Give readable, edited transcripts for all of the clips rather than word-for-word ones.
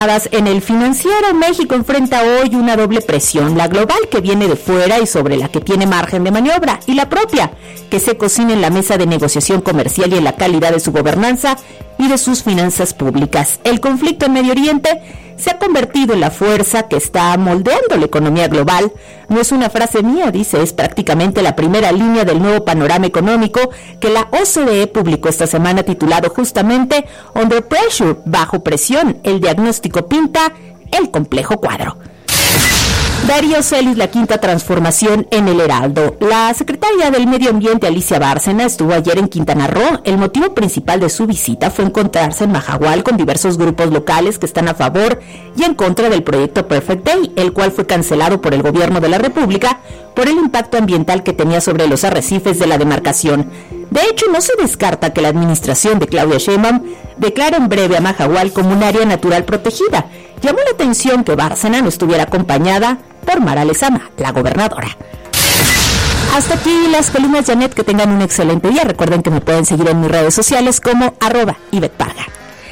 En el Financiero, México enfrenta hoy una doble presión, la global que viene de fuera y sobre la que tiene margen de maniobra, y la propia, que se cocina en la mesa de negociación comercial y en la calidad de su gobernanza y de sus finanzas públicas. El conflicto en Medio Oriente se ha convertido en la fuerza que está moldeando la economía global. No es una frase mía, dice, es prácticamente la primera línea del nuevo panorama económico que la OCDE publicó esta semana, titulado justamente Under Pressure, bajo presión. El diagnóstico pinta el complejo cuadro. Darío Celis, la quinta transformación en el Heraldo. La secretaria del Medio Ambiente, Alicia Bárcena, estuvo ayer en Quintana Roo. El motivo principal de su visita fue encontrarse en Mahahual con diversos grupos locales que están a favor y en contra del proyecto Perfect Day, el cual fue cancelado por el gobierno de la República por el impacto ambiental que tenía sobre los arrecifes de la demarcación. De hecho, no se descarta que la administración de Claudia Sheinbaum declare en breve a Mahahual como un área natural protegida. Llamó la atención que Bárcena no estuviera acompañada por Mara Lezama, la gobernadora. Hasta aquí las columnas, Janet, que tengan un excelente día. Recuerden que me pueden seguir en mis redes sociales como @IvetParga.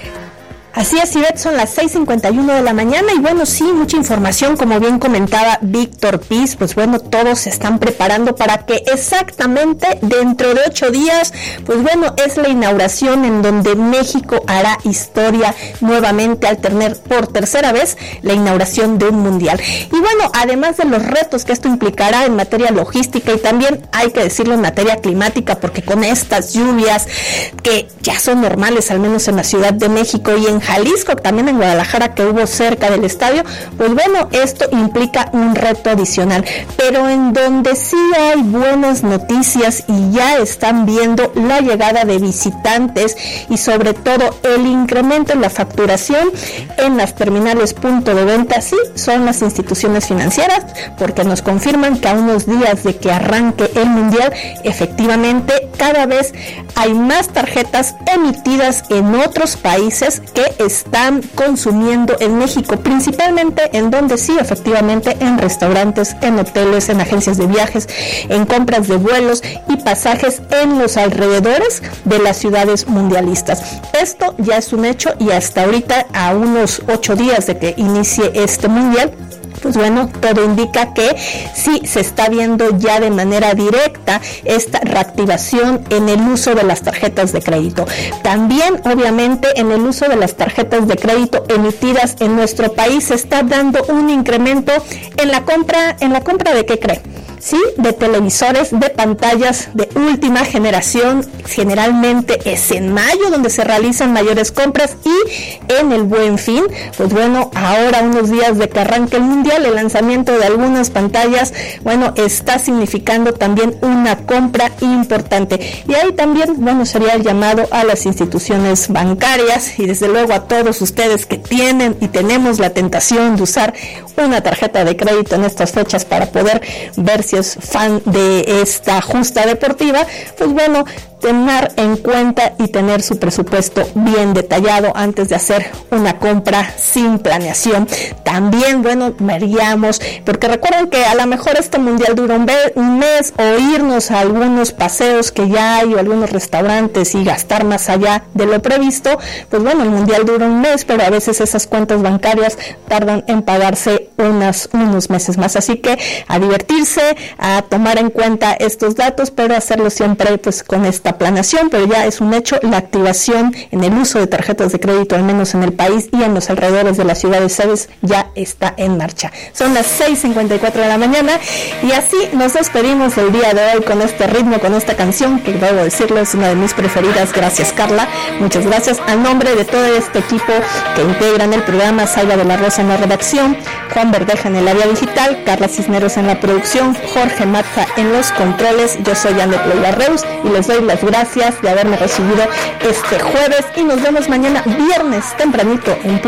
Así es, Ivette, son las 6:51 de la mañana y bueno, sí, mucha información, como bien comentaba Víctor Piz, pues bueno, todos se están preparando para que exactamente dentro de 8 días, pues bueno, es la inauguración en donde México hará historia nuevamente al tener por tercera vez la inauguración de un mundial. Y bueno, además de los retos que esto implicará en materia logística y también hay que decirlo en materia climática, porque con estas lluvias que ya son normales, al menos en la Ciudad de México y en Jalisco, también en Guadalajara, que hubo cerca del estadio, pues bueno, esto implica un reto adicional, pero en donde sí hay buenas noticias y ya están viendo la llegada de visitantes y sobre todo el incremento en la facturación en las terminales punto de venta, sí, son las instituciones financieras, porque nos confirman que a unos días de que arranque el mundial, efectivamente cada vez hay más tarjetas emitidas en otros países que están consumiendo en México, principalmente en donde sí, efectivamente, en restaurantes, en hoteles, en agencias de viajes, en compras de vuelos y pasajes en los alrededores de las ciudades mundialistas. Esto ya es un hecho y hasta ahorita, a unos 8 días de que inicie este mundial, pues bueno, todo indica que sí se está viendo ya de manera directa esta reactivación en el uso de las tarjetas de crédito. También, obviamente, en el uso de las tarjetas de crédito emitidas en nuestro país se está dando un incremento en la compra de, ¿qué cree? Sí, de televisores, de pantallas de última generación. Generalmente es en mayo donde se realizan mayores compras y en el Buen Fin, pues bueno, ahora unos días de que arranque el mundial, el lanzamiento de algunas pantallas, bueno, está significando también una compra importante. Y ahí también, bueno, sería el llamado a las instituciones bancarias y desde luego a todos ustedes que tienen y tenemos la tentación de usar una tarjeta de crédito en estas fechas para poder ver si es fan de esta justa deportiva, pues bueno, tener en cuenta y tener su presupuesto bien detallado antes de hacer una compra sin planeación. También, bueno, veríamos, porque recuerden que a lo mejor este mundial dura un mes, o irnos a algunos paseos que ya hay o algunos restaurantes y gastar más allá de lo previsto, pues bueno, el mundial dura un mes, pero a veces esas cuentas bancarias tardan en pagarse unos meses más, así que a divertirse, a tomar en cuenta estos datos, pero hacerlo siempre pues con esta planeación. Pero ya es un hecho, la activación en el uso de tarjetas de crédito, al menos en el país y en los alrededores de las ciudades sedes, ya está en marcha. Son las 6:54 de la mañana y así nos despedimos el día de hoy con este ritmo, con esta canción que debo decirlo es una de mis preferidas. Gracias, Carla, muchas gracias. A nombre de todo este equipo que integran el programa, Salva de la Rosa en la redacción, Juan Verdeja en el área digital, Carla Cisneros en la producción, Jorge Matza en los controles, yo soy Anet Leila Reus y les doy las gracias de haberme recibido este jueves y nos vemos mañana viernes tempranito en